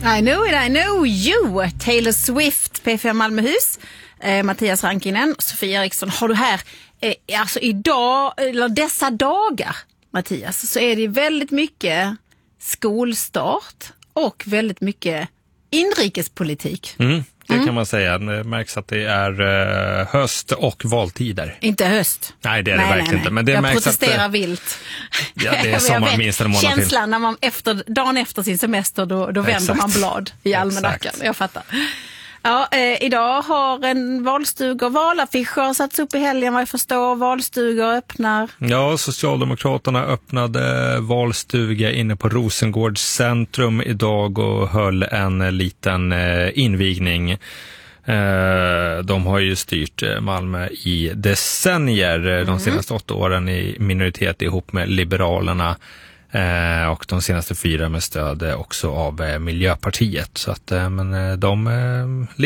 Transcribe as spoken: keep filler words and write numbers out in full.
I know it, I know you. Taylor Swift, P fem Malmöhus, eh, Mattias Rankinen, Sofia Eriksson. Har du här, eh, alltså idag, eller dessa dagar, Mattias, så är det väldigt mycket skolstart och väldigt mycket inrikespolitik. Mm, det Mm. kan man säga. Det märks att det är uh, höst och valtider. Inte höst. Nej, det är nej, det verkligen nej, inte. Men det jag märks protesterar att, vilt. Ja, det är sommar minst en månad till. Känslan när man efter, dagen efter sin semester, då, då vänder Exakt. man blad i almanackan. Jag fattar. Ja, eh, idag har en valstuga och valaffischer satts upp i helgen, vad jag förstår. Valstugor öppnar. Ja, Socialdemokraterna öppnade valstuga inne på Rosengårds centrum idag och höll en liten eh, invigning. Eh, de har ju styrt Malmö i decennier, mm. de senaste åtta åren i minoritet ihop med Liberalerna. Eh, och de senaste fyra med stöd också av eh, Miljöpartiet. Så att, eh, men eh, de eh,